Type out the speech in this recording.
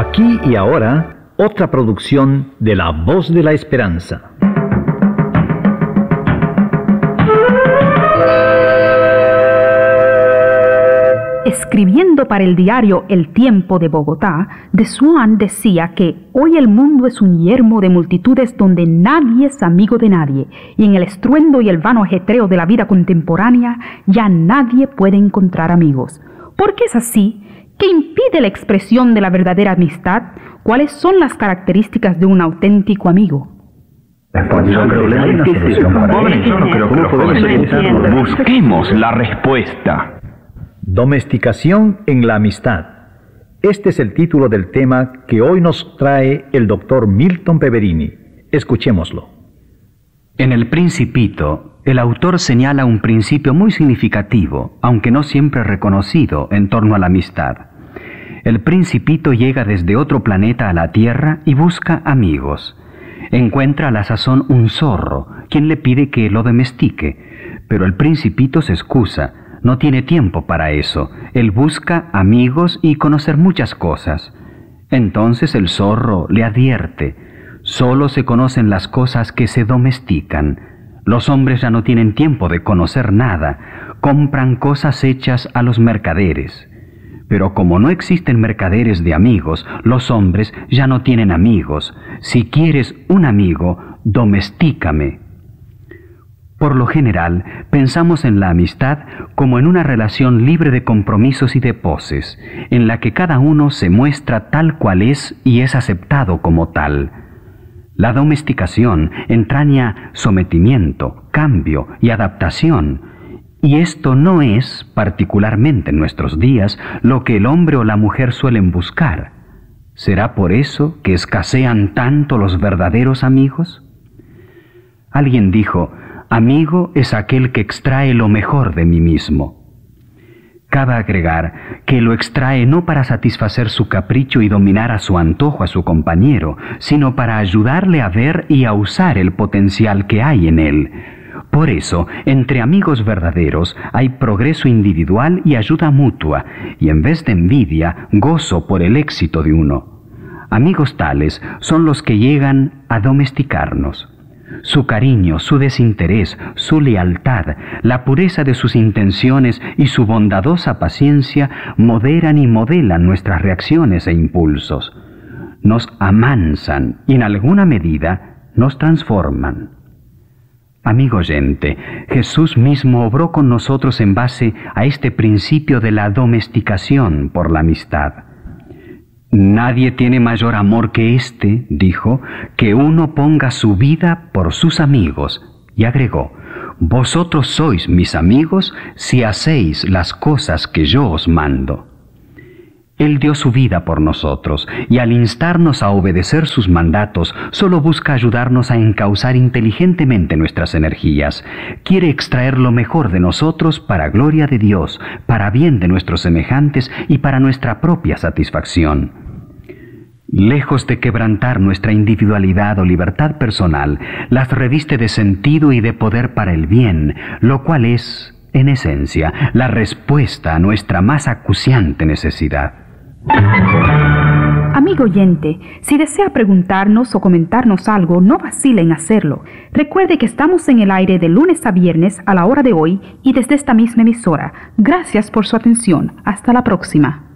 Aquí y ahora, otra producción de La Voz de la Esperanza. Escribiendo para el diario El Tiempo de Bogotá, de Swan decía que hoy el mundo es un yermo de multitudes donde nadie es amigo de nadie, y en el estruendo y el vano ajetreo de la vida contemporánea ya nadie puede encontrar amigos. ¿Por qué es así? ¿Qué impide la expresión de la verdadera amistad? ¿Cuáles son las características de un auténtico amigo? Busquemos la respuesta. Domesticación en la amistad. Este es el título del tema que hoy nos trae el doctor Milton Peverini. Escuchémoslo. En El Principito, el autor señala un principio muy significativo, aunque no siempre reconocido, en torno a la amistad. El Principito llega desde otro planeta a la Tierra y busca amigos. Encuentra a la sazón un zorro, quien le pide que lo domestique, pero el Principito se excusa. No tiene tiempo para eso. Él busca amigos y conocer muchas cosas. Entonces el zorro le advierte: solo se conocen las cosas que se domestican. Los hombres ya no tienen tiempo de conocer nada. Compran cosas hechas a los mercaderes. Pero como no existen mercaderes de amigos, los hombres ya no tienen amigos. Si quieres un amigo, domestícame. Por lo general, pensamos en la amistad como en una relación libre de compromisos y de poses, en la que cada uno se muestra tal cual es y es aceptado como tal. La domesticación entraña sometimiento, cambio y adaptación, y esto no es, particularmente en nuestros días, lo que el hombre o la mujer suelen buscar. ¿Será por eso que escasean tanto los verdaderos amigos? Alguien dijo: amigo es aquel que extrae lo mejor de mí mismo. Cabe agregar que lo extrae no para satisfacer su capricho y dominar a su antojo a su compañero, sino para ayudarle a ver y a usar el potencial que hay en él. Por eso, entre amigos verdaderos hay progreso individual y ayuda mutua, y en vez de envidia, gozo por el éxito de uno. Amigos tales son los que llegan a domesticarnos. Su cariño, su desinterés, su lealtad, la pureza de sus intenciones y su bondadosa paciencia moderan y modelan nuestras reacciones e impulsos. Nos amansan y en alguna medida nos transforman. Amigo oyente, Jesús mismo obró con nosotros en base a este principio de la domesticación por la amistad. Nadie tiene mayor amor que este, dijo, que uno ponga su vida por sus amigos. Y agregó: vosotros sois mis amigos si hacéis las cosas que yo os mando. Él dio su vida por nosotros, y al instarnos a obedecer sus mandatos, solo busca ayudarnos a encauzar inteligentemente nuestras energías. Quiere extraer lo mejor de nosotros para gloria de Dios, para bien de nuestros semejantes y para nuestra propia satisfacción. Lejos de quebrantar nuestra individualidad o libertad personal, las reviste de sentido y de poder para el bien, lo cual es, en esencia, la respuesta a nuestra más acuciante necesidad. Amigo oyente, si desea preguntarnos o comentarnos algo, no vacile en hacerlo. Recuerde que estamos en el aire de lunes a viernes a la hora de hoy y desde esta misma emisora. Gracias por su atención. Hasta la próxima.